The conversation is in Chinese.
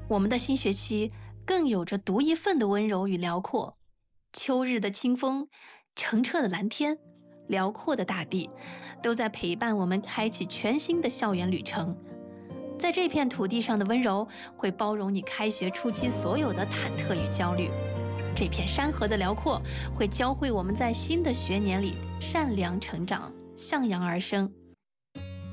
我们的新学期更有着独一份的温柔与辽阔。秋日的清风，澄澈的蓝天，辽阔的大地，都在陪伴我们开启全新的校园旅程。在这片土地上的温柔，会包容你开学初期所有的忐忑与焦虑。这片山河的辽阔，会教会我们在新的学年里善良成长，向阳而生。